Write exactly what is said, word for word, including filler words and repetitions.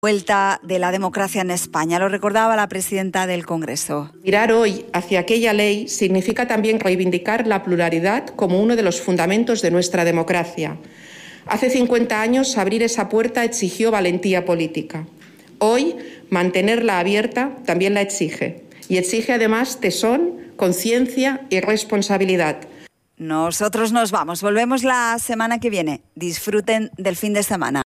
Vuelta de la democracia en España, lo recordaba la presidenta del Congreso. Mirar hoy hacia aquella ley significa también reivindicar la pluralidad como uno de los fundamentos de nuestra democracia. Hace cincuenta años abrir esa puerta exigió valentía política. Hoy mantenerla abierta también la exige. Y exige además tesón, conciencia y responsabilidad. Nosotros nos vamos, volvemos la semana que viene. Disfruten del fin de semana.